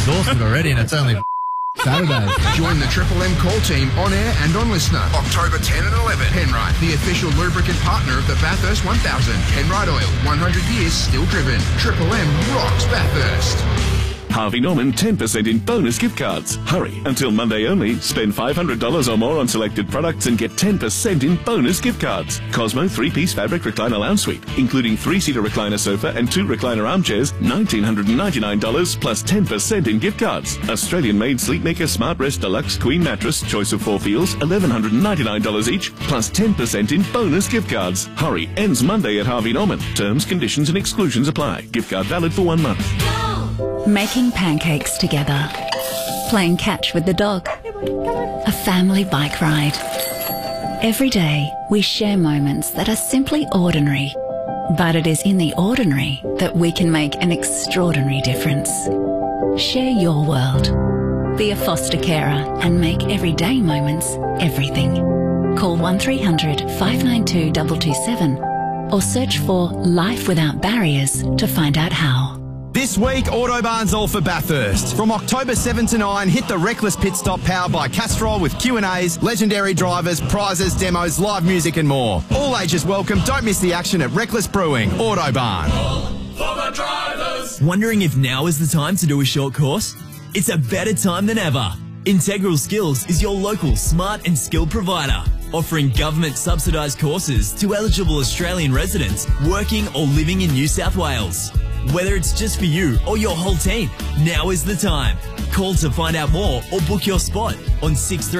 exhausted already and it's only Saturday. Join the Triple M call team on air and on listener. October 10 and 11. Penrite, the official lubricant partner of the Bathurst 1000. Penrite Oil, 100 years still driven. Triple M rocks Bathurst. Harvey Norman 10% in bonus gift cards. Hurry, until Monday only. Spend $500 or more on selected products and get 10% in bonus gift cards. Cosmo 3-piece fabric recliner lounge suite, including 3-seater recliner sofa and 2 recliner armchairs, $1,999 plus 10% in gift cards. Australian-made Sleepmaker Smart Rest Deluxe Queen Mattress, choice of 4 feels, $1,199 each, plus 10% in bonus gift cards. Hurry, ends Monday at Harvey Norman. Terms, conditions and exclusions apply. Gift card valid for 1 month. Making pancakes together, playing catch with the dog, a family bike ride. Every day we share moments that are simply ordinary, but it is in the ordinary that we can make an extraordinary difference. Share your world. Be a foster carer and make everyday moments everything. Call 1300 592 227 or search for Life Without Barriers to find out how. This week, Autobarn's all for Bathurst. From October 7 to 9, hit the Reckless Pit Stop powered by Castrol with Q&As, legendary drivers, prizes, demos, live music and more. All ages welcome. Don't miss the action at Reckless Brewing. Autobarn. For the drivers. Wondering if now is the time to do a short course? It's a better time than ever. Integral Skills is your local smart and skilled provider, offering government subsidised courses to eligible Australian residents working or living in New South Wales. Whether it's just for you or your whole team, now is the time. Call to find out more or book your spot on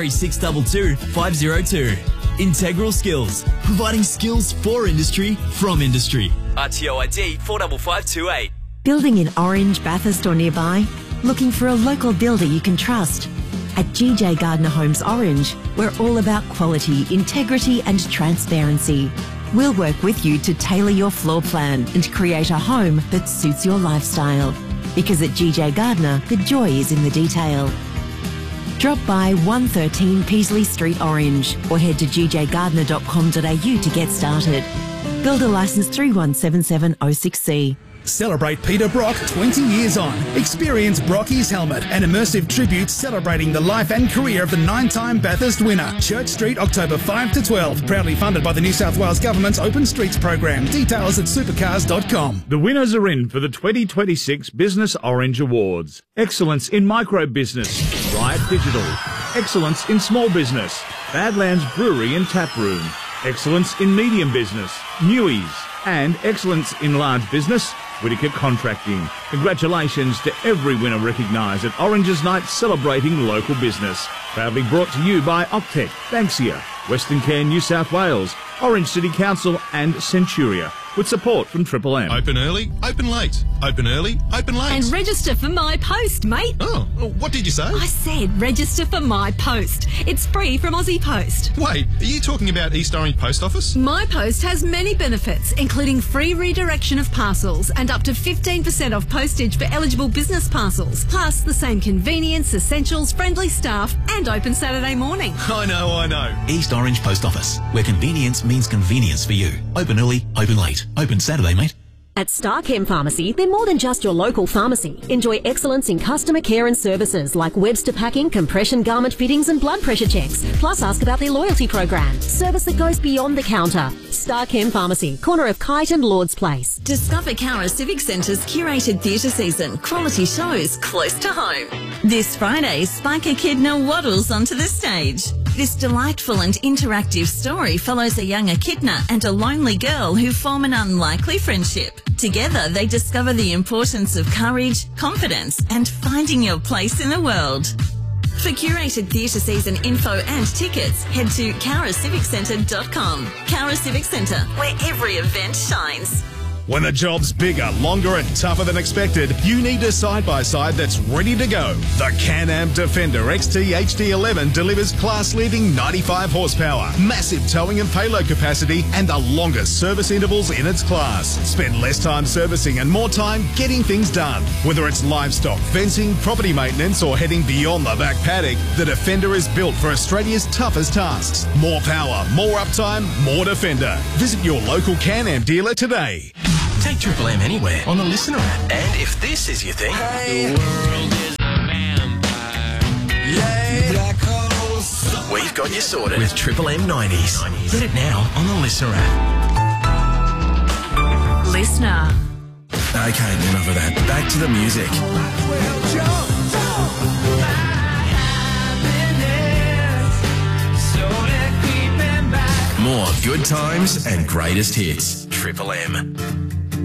6362 502. Integral Skills, providing skills for industry from industry. RTO ID 45528. Building in Orange, Bathurst or nearby? Looking for a local builder you can trust? At GJ Gardner Homes Orange, we're all about quality, integrity and transparency. We'll work with you to tailor your floor plan and create a home that suits your lifestyle. Because at GJ Gardner, the joy is in the detail. Drop by 113 Peasley Street, Orange, or head to gjgardner.com.au to get started. Builder licence 3177066C. Celebrate Peter Brock 20 years on. Experience Brocky's Helmet, an immersive tribute celebrating the life and career of the 9-time Bathurst winner. Church Street, October 5 to 12. Proudly funded by the New South Wales Government's Open Streets program. Details at supercars.com. The winners are in for the 2026 Business Orange Awards. Excellence in Micro Business, Riot Digital. Excellence in Small Business, Badlands Brewery and Tap Room. Excellence in Medium Business, Newies. And Excellence in Large Business, Whittaker Contracting. Congratulations to every winner recognised at Orange's Night celebrating local business. Proudly brought to you by Octec, Banksia, Western Care New South Wales, Orange City Council and Centuria, with support from Triple M. Open early, open late. Open early, open late. And register for My Post, mate. Oh, what did you say? I said register for My Post. It's free from Aussie Post. Wait, are you talking about East Orange Post Office? My Post has many benefits, including free redirection of parcels and up to 15% off postage for eligible business parcels, plus the same convenience, essentials, friendly staff and open Saturday morning. I know. East Orange Post Office, where convenience means convenience for you. Open early, open late. Open Saturday, mate. At Starchem Pharmacy, they're more than just your local pharmacy. Enjoy excellence in customer care and services like Webster packing, compression garment fittings and blood pressure checks. Plus ask about their loyalty program. Service that goes beyond the counter. Starchem Pharmacy, corner of Kite and Lord's Place. Discover Cowra Civic Centre's curated theatre season. Quality shows close to home. This Friday, Spike Echidna waddles onto the stage. This delightful and interactive story follows a young echidna and a lonely girl who form an unlikely friendship. Together, they discover the importance of courage, confidence, and finding your place in the world. For curated theatre season info and tickets, head to cowraciviccentre.com. Cowra Civic Centre, where every event shines. When the job's bigger, longer and tougher than expected, you need a side-by-side that's ready to go. The Can-Am Defender XT HD11 delivers class-leading 95 horsepower, massive towing and payload capacity, and the longest service intervals in its class. Spend less time servicing and more time getting things done. Whether it's livestock, fencing, property maintenance, or heading beyond the back paddock, the Defender is built for Australia's toughest tasks. More power, more uptime, more Defender. Visit your local Can-Am dealer today. Take Triple M anywhere on the Listener app. And if this is your thing, the world is got you sorted with Triple M 90s. Get it now on the Listener app. Listener. Okay, enough of that. Back to the music. More good times and greatest hits. Triple M.